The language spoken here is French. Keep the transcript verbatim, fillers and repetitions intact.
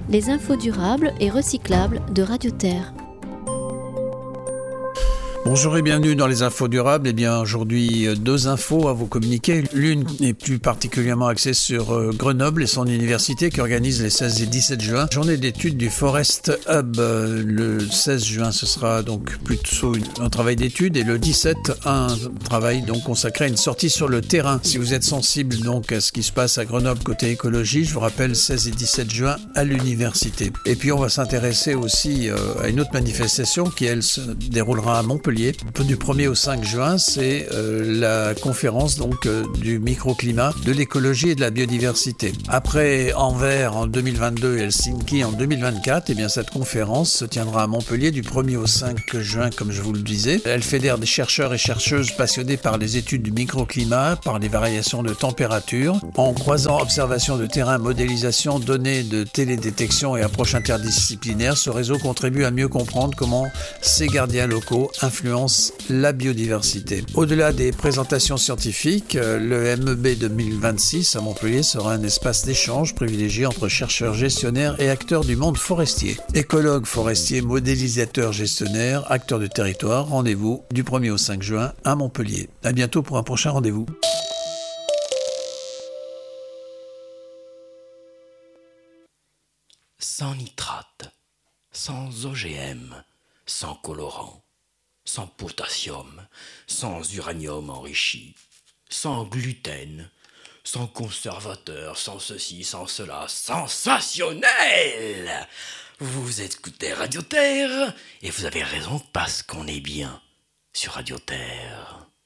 les infos durables et recyclables de Radio Terre. Bonjour et bienvenue dans les infos durables. Eh bien, aujourd'hui, deux infos à vous communiquer. L'une est plus particulièrement axée sur Grenoble et son université qui organise les seize et dix-sept juin journée d'études du Forest Hub. Le seize juin, ce sera donc plutôt un travail d'études et le dix-sept, un travail donc consacré à une sortie sur le terrain. Si vous êtes sensible donc à ce qui se passe à Grenoble côté écologie, je vous rappelle seize et dix-sept juin à l'université. Et puis, on va s'intéresser aussi à une autre manifestation qui, elle, se déroulera à Montpellier. Du premier au cinq juin, c'est euh, la conférence donc euh, du microclimat, de l'écologie et de la biodiversité. Après Anvers en deux mille vingt-deux et Helsinki en deux mille vingt-quatre, eh bien cette conférence se tiendra à Montpellier du premier au cinq juin, comme je vous le disais. Elle fédère des chercheurs et chercheuses passionnés par les études du microclimat, par les variations de température, en croisant observation de terrain, modélisation, données de télédétection et approche interdisciplinaire. Ce réseau contribue à mieux comprendre comment ces gardiens locaux influencent la biodiversité. Au-delà des présentations scientifiques, le M E B deux mille vingt-six à Montpellier sera un espace d'échange privilégié entre chercheurs, gestionnaires et acteurs du monde forestier. Écologues, forestiers, modélisateurs, gestionnaires, acteurs de territoire, rendez-vous du premier au cinq juin à Montpellier. À bientôt pour un prochain rendez-vous. Sans nitrate, sans O G M, sans colorant, sans potassium, sans uranium enrichi, sans gluten, sans conservateur, sans ceci, sans cela, sensationnel! Vous écoutez Radio Terre, et vous avez raison parce qu'on est bien sur Radio Terre.